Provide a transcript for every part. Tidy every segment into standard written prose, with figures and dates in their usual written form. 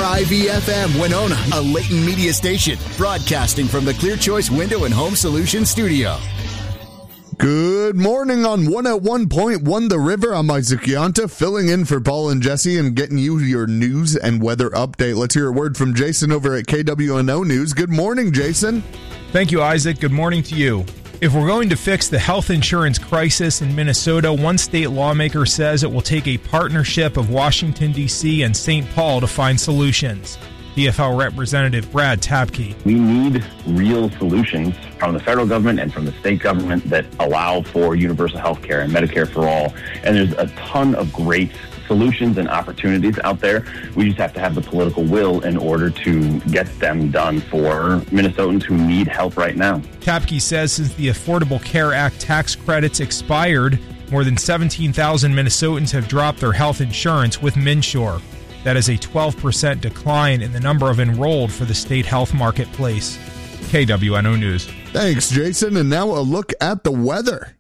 WRIV-FM Winona, a Layton media station, broadcasting from the Clear Choice Window and Home Solutions studio. Good morning on 101.1 The River. I'm Isaac Yanta, filling in for Paul and Jesse and getting you your news and weather update. Let's hear a word from Jason over at KWNO News. Good morning, Jason. Thank you, Isaac. Good morning to you. If we're going to fix the health insurance crisis in Minnesota, one state lawmaker says it will take a partnership of Washington, D.C. and St. Paul to find solutions. DFL Representative Brad Tapke. We need real solutions from the federal government and from the state government that allow for universal health care and Medicare for all. And there's a ton of great solutions and opportunities out there. We just have to have the political will in order to get them done for Minnesotans who need help right now. Tapke says since the Affordable Care Act tax credits expired, more than 17,000 Minnesotans have dropped their health insurance with MNsure. That is a 12% decline in the number of enrolled for the state health marketplace. KWNO News. Thanks, Jason. And now a look at the weather.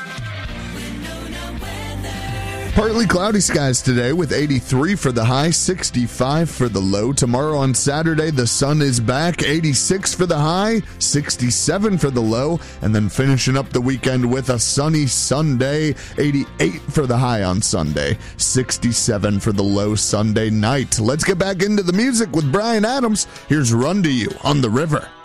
Partly cloudy skies today with 83 for the high, 65 for the low. Tomorrow on Saturday, the sun is back, 86 for the high, 67 for the low. And then finishing up the weekend with a sunny Sunday, 88 for the high on Sunday, 67 for the low Sunday night. Let's get back into the music with Bryan Adams. Here's Run to You on The River.